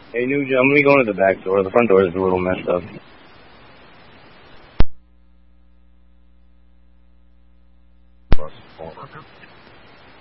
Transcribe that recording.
Hey, Nuge, I'm gonna be going to the back door. The front door is a little messed up. Plus 4.